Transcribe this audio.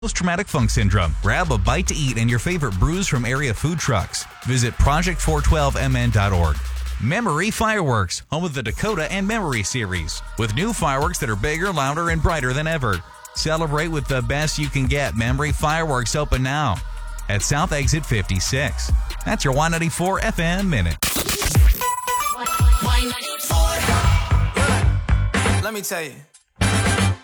Post-traumatic funk syndrome. Grab a bite to eat and your favorite brews from area food trucks. Visit project412mn.org. Memory Fireworks, home of the Dakota and Memory series, with new fireworks that are bigger, louder, and brighter than ever. Celebrate with the best you can get. Memory Fireworks open now at South Exit 56. That's your 194 FM Minute. Let me tell you.